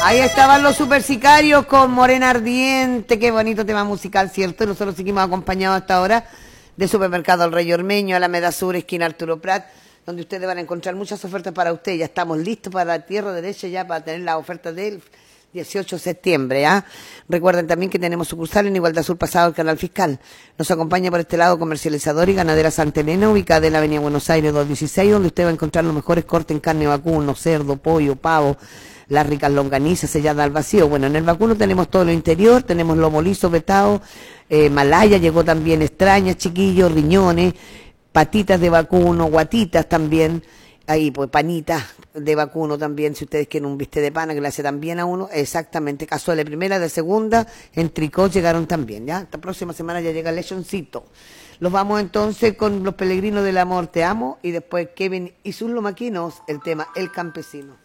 Ahí estaban los super sicarios con Morena Ardiente, qué bonito tema musical, ¿cierto? Nosotros seguimos acompañados hasta ahora de Supermercado El Rey Ormeño, Alameda Sur, esquina Arturo Prat, donde ustedes van a encontrar muchas ofertas para ustedes. Ya estamos listos para la tierra derecha ya para tener las ofertas del 18 de septiembre. ¿Ah? Recuerden también que tenemos sucursal en Igualdad Sur pasado el Canal Fiscal. Nos acompaña por este lado Comercializador y Ganadera Santa Elena, ubicada en la Avenida Buenos Aires 216, donde usted va a encontrar los mejores cortes en carne vacuno, cerdo, pollo, pavo, las ricas longanizas selladas al vacío. Bueno, en el vacuno tenemos todo lo interior, tenemos lomo liso, vetado, malaya, llegó también extrañas, chiquillos, riñones, patitas de vacuno, guatitas también, ahí pues panitas de vacuno también, si ustedes quieren un bistec de pana que le hace también a uno, exactamente, cazuela de primera, de segunda, en tricot llegaron también, ¿ya? Esta próxima semana ya llega el lechoncito. Los vamos entonces con los peregrinos del amor, te amo, y después Kevin y sus lomaquinos, el tema El Campesino.